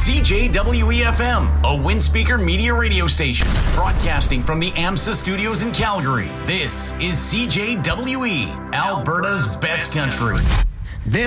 CJWE-FM, a Windspeaker media radio station, broadcasting from the AMSA studios in Calgary. This is CJWE, Alberta's best country.